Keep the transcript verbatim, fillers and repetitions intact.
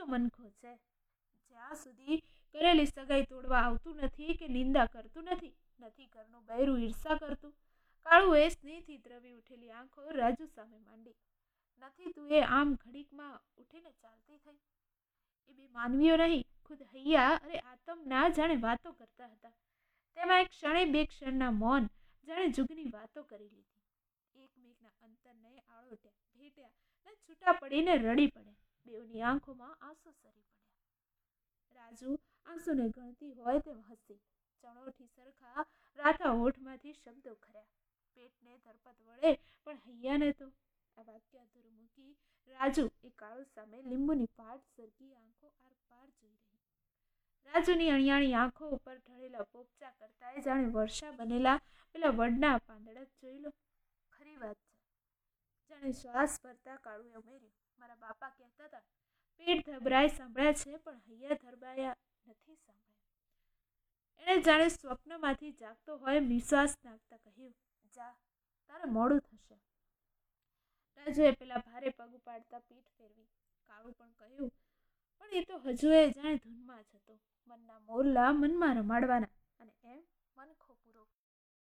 તો મનખો છે. જ્યાં સુધી કરેલી સગાઈ તોડવા આવતું નથી કે નિંદા કરતું નથી, નથી ઘરનું બૈરું ઈર્ષા કરતું. કાળું એ સ્નેહથી દ્રવી ઉઠેલી આંખો રાજુ સામે માંડી. નથી તું એ આમ ઘડીકમાં ઉઠીને ચાલતી થઈ. એ બે માનવીઓ નહીં, ખુદ હૈયા અરે આતમ ના જાણે વાતો કરતા હતા. તેમાં એક ક્ષણે બે ક્ષણના મૌન જાણે જુગની વાતો કરી લીધી. એકમેકના અંતરને આળોટ્યા, ભેટ્યા ને છૂટા પડીને રડી પડ્યા. બેઉની આંખોમાં આંસુ સરી પડ્યા. રાજુ આંસુને ગણતી હોય તેમ હસી. ચણોઠી સરખા રાથા હોઠમાંથી શબ્દો ખર્યા. પેટને ધરપત વળે પણ હૈયાને તો. આ વાક્યાધુર મૂકી રાજુ એ કાળુ સામે લીંબુની પાટ સરકી આંખો આર પાર જોઈ રહી. રાજુની અણિયાળી આંખો ઉપર ઢળેલા પોપચા કરતાંય જાણે વર્ષા બનેલા પેલા વડના પાંદડા જોઈ લો. ખરી વાત છે. જાણે શ્વાસ ભરતા કાળુએ ઉમેર્યું, મારા બાપા કહેતા હતા, પેટ ધબરાય સાંભળ્યા છે પણ હૈયા ધરબાયા નથી સાંભળ્યા. એણે જાણે સ્વપ્નમાંથી જાગતો હોય નિશ્વાસ નાખતા કહ્યું, જા, તારે મોડું થશે. રાજુએ પેલા ભારે પગ ઉપાડતા પીઠ ફેરવી. કાળું પણ કહ્યું, પણ એ તો હજુ એ જાણે ધૂનમાં જ હતો. મનના મોરલા મનમાં રમાડવાના, અને એમ મનખો